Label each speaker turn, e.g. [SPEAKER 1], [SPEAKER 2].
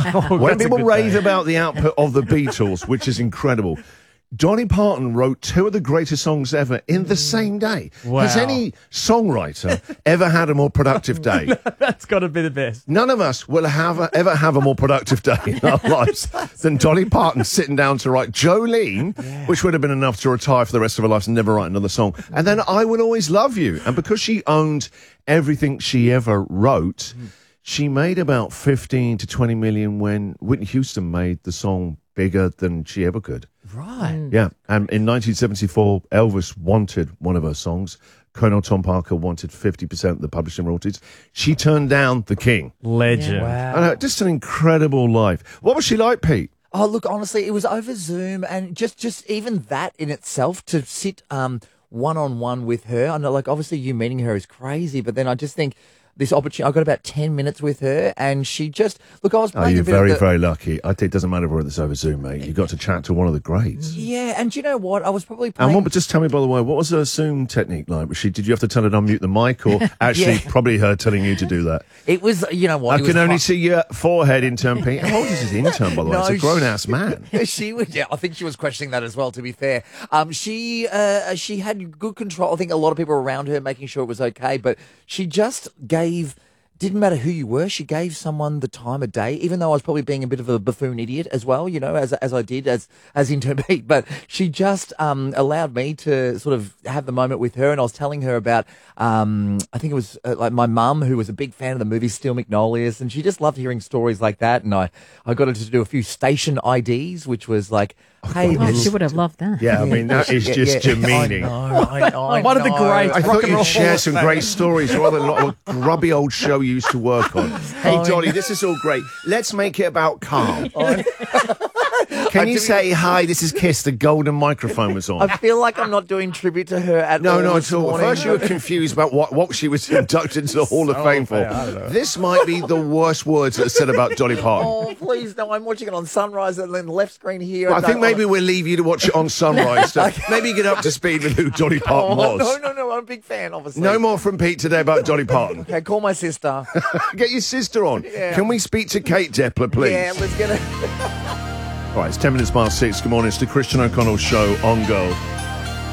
[SPEAKER 1] When people rave about the output of the Beatles, which is incredible, Dolly Parton wrote two of the greatest songs ever in the same day.
[SPEAKER 2] Wow.
[SPEAKER 1] Has any songwriter ever had a more productive day?
[SPEAKER 2] That's got to be the best.
[SPEAKER 1] None of us will ever have a more productive day in our lives than Dolly Parton sitting down to write Jolene, which would have been enough to retire for the rest of her life and never write another song. And then I Will Always Love You. And because she owned everything she ever wrote, she made about 15 to 20 million when Whitney Houston made the song bigger than she ever could.
[SPEAKER 2] Right.
[SPEAKER 1] Yeah, and in 1974, Elvis wanted one of her songs. Colonel Tom Parker wanted 50% of the publishing royalties. She turned down the king.
[SPEAKER 2] Legend.
[SPEAKER 3] Wow.
[SPEAKER 1] I know, just an incredible life. What was she like, Pete?
[SPEAKER 3] Oh, look, honestly, it was over Zoom, and just even that in itself, to sit one-on-one with her. I know, like, obviously you meeting her is crazy, but then I just think this opportunity, I got about 10 minutes with her, and she just, look, I was playing
[SPEAKER 1] you're
[SPEAKER 3] a bit
[SPEAKER 1] very,
[SPEAKER 3] of the,
[SPEAKER 1] very lucky. I think it doesn't matter whether it's over Zoom, mate. You got to chat to one of the greats.
[SPEAKER 3] Yeah, and do you know what? I was probably playing...
[SPEAKER 1] And just tell me, by the way, what was her Zoom technique like? Did you have to tell her to unmute the mic, or actually probably her telling you to do that?
[SPEAKER 3] It was, you know what?
[SPEAKER 1] I can only see your forehead, intern Pete. How old is his intern, by the way?
[SPEAKER 3] No,
[SPEAKER 1] It's a grown-ass man.
[SPEAKER 3] She was, yeah, I think she was questioning that as well, to be fair. She had good control. I think a lot of people around her making sure it was okay, but she just gave... Didn't matter who you were, she gave someone the time of day, even though I was probably being a bit of a buffoon idiot as well, you know, as I did, as intern Pete. But she just allowed me to sort of have the moment with her, and I was telling her about, I think it was like my mum, who was a big fan of the movie Steel Magnolias, and she just loved hearing stories like that. And I got her to do a few station IDs, which was like, hey,
[SPEAKER 4] Oh, she would have loved that.
[SPEAKER 1] Yeah, I mean, that is just demeaning.
[SPEAKER 3] I know.
[SPEAKER 2] One of the greats.
[SPEAKER 1] I
[SPEAKER 2] Rock
[SPEAKER 1] thought
[SPEAKER 2] and
[SPEAKER 1] you'd
[SPEAKER 2] roll
[SPEAKER 1] share
[SPEAKER 2] Hall
[SPEAKER 1] some
[SPEAKER 2] of
[SPEAKER 1] great
[SPEAKER 2] Fame.
[SPEAKER 1] stories rather than a grubby old show you used to work on. Hey, Dolly, this is all great. Let's make it about Carl. Can you say, hi, this is Kiss, the golden microphone was on?
[SPEAKER 3] I feel like I'm not doing tribute to her at all.
[SPEAKER 1] No, not
[SPEAKER 3] this
[SPEAKER 1] at all.
[SPEAKER 3] morning.
[SPEAKER 1] First you were confused about what she was inducted into the Hall of Fame for. This might be the worst words that are said about Dolly Parton.
[SPEAKER 3] Oh, please, no, I'm watching it on Sunrise and then left screen here.
[SPEAKER 1] I think maybe we'll leave you to watch it on Sunrise. So maybe get up to speed with who Dolly Parton was.
[SPEAKER 3] No, I'm a big fan, obviously.
[SPEAKER 1] No more from Pete today about Dolly Parton.
[SPEAKER 3] Okay, call my sister.
[SPEAKER 1] Get your sister on.
[SPEAKER 3] Yeah.
[SPEAKER 1] Can we speak to Kate Depler, please?
[SPEAKER 3] Yeah, let's get it.
[SPEAKER 1] All right, it's 10 minutes past 6. Good morning. It's the Christian O'Connell Show on Go.